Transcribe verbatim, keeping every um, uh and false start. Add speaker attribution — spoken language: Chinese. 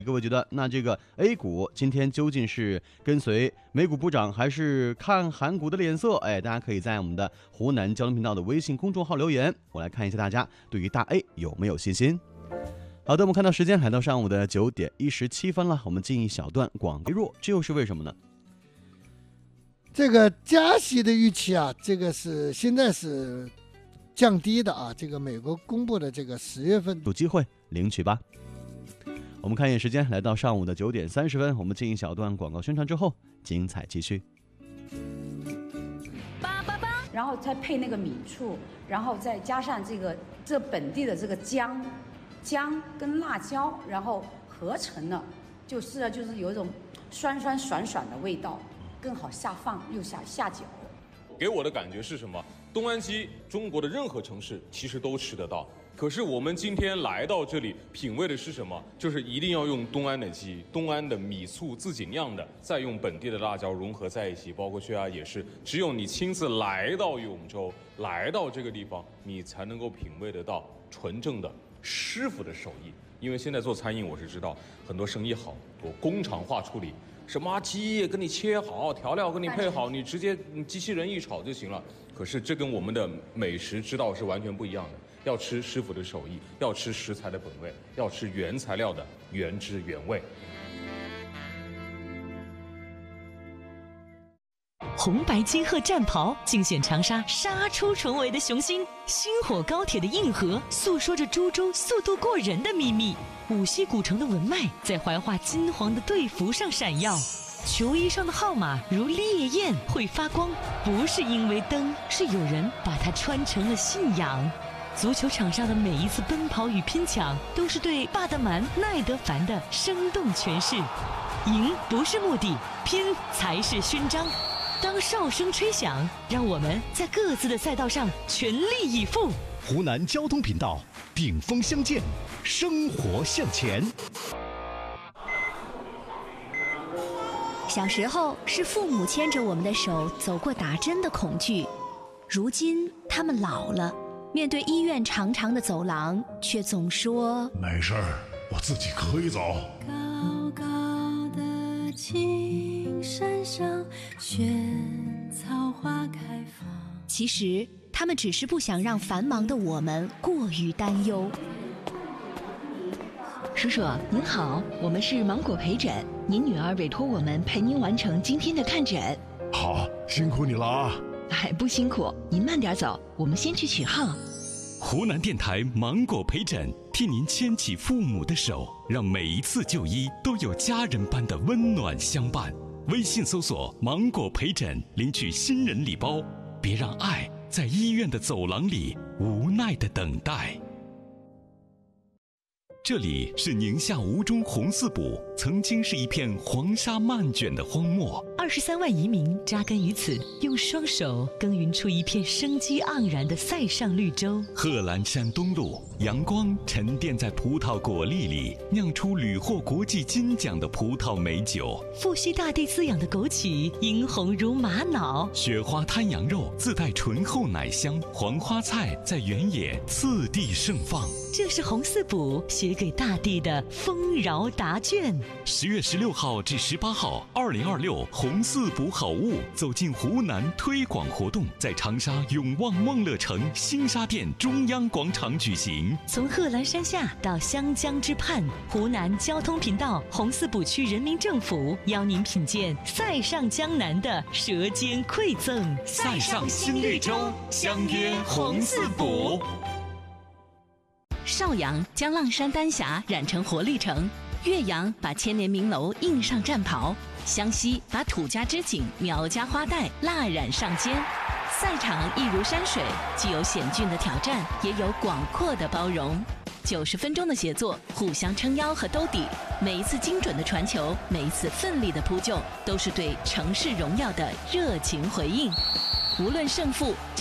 Speaker 1: 各位觉得，那这个 A 股今天究竟是跟随美股补涨，还是看韩股的脸色？哎，大家可以在我们的湖南交通频道的微信公众号留言，我来看一下大家对于大 A 有没有信心。好的，我们看到时间来到上午的九点一十七分了，我们进一小段广告弱，这又是为什么呢？
Speaker 2: 这个加息的预期啊，这个是现在是降低的啊。这个美国公布的这个十月份
Speaker 1: 有机会领取吧。我们看一眼时间，来到上午的九点三十分，我们进一小段广告宣传之后，精彩继续。
Speaker 3: 八八八，然后再配那个米醋，然后再加上这个这本地的这个姜，姜跟辣椒，然后合成的，就是就是有一种酸酸爽爽的味道，更好下饭又下下酒。
Speaker 4: 给我的感觉是什么？东安鸡，中国的任何城市其实都吃得到。可是我们今天来到这里，品味的是什么？就是一定要用东安的鸡，东安的米醋自己酿的，再用本地的辣椒融合在一起，包括血压也是。只有你亲自来到永州，来到这个地方，你才能够品味得到纯正的师傅的手艺。因为现在做餐饮，我是知道很多生意好，多工厂化处理，什么鸡给你切好，调料给你配好，你直接机器人一炒就行了。可是这跟我们的美食之道是完全不一样的。要吃师傅的手艺，要吃食材的本味，要吃原材料的原汁原味。
Speaker 5: 红白金鹤战袍尽显长沙杀出重围的雄心，星火高铁的硬核诉说着株洲速度过人的秘密，五溪古城的文脉在怀化金黄的队服上闪耀，球衣上的号码如烈焰会发光，不是因为灯，是有人把它穿成了信仰。足球场上的每一次奔跑与拼抢，都是对巴德曼、奈德凡的生动诠释。赢不是目的，拼才是勋章。当哨声吹响，让我们在各自的赛道上全力以赴。
Speaker 6: 湖南交通频道，顶峰相见，生活向前。
Speaker 7: 小时候是父母牵着我们的手走过打针的恐惧，如今他们老了。面对医院长长的走廊，却总说
Speaker 8: 没事儿，我自己可以走。
Speaker 9: 高高的青山上，萱草花开放。
Speaker 7: 其实他们只是不想让繁忙的我们过于担忧。
Speaker 10: 叔叔您好，我们是芒果陪诊，您女儿委托我们陪您完成今天的看诊。
Speaker 8: 好，辛苦你了啊。
Speaker 10: 哎，不辛苦，您慢点走，我们先去取号。
Speaker 11: 湖南电台芒果陪诊，替您牵起父母的手，让每一次就医都有家人般的温暖相伴。微信搜索芒果陪诊，领取新人礼包，别让爱在医院的走廊里无奈的等待。这里是宁夏吴中红四堡，曾经是一片黄沙漫卷的荒漠，
Speaker 5: 二十三万移民扎根于此，用双手耕耘出一片生机盎然的塞上绿洲。
Speaker 11: 贺兰山东路，阳光沉淀在葡萄果粒里，酿出屡获国际金奖的葡萄美酒。
Speaker 5: 富硒大地滋养的枸杞，殷红如玛瑙。
Speaker 11: 雪花滩羊肉自带醇厚奶香，黄花菜在原野次第盛放。
Speaker 5: 这是红四堡写给大地的丰饶答卷。
Speaker 11: 十月十六号至十八号，二零二六红四堡好物走进湖南推广活动在长沙永旺望乐城新沙店中央广场举行。
Speaker 5: 从贺兰山下到湘江之畔，湖南交通频道红四堡区人民政府邀您品鉴塞上江南的舌尖馈赠。
Speaker 11: 塞上新绿洲，相约红四堡。
Speaker 10: 邵阳将浪山丹霞染成活力城，岳阳把千年名楼印上战袍，湘西把土家织锦、苗家花带蜡染上肩。赛场一如山水，既有险峻的挑战，也有广阔的包容。九十分钟的协作，互相撑腰和兜底，每一次精准的传球，每一次奋力的扑救，都是对城市荣耀的热情回应。无论胜负。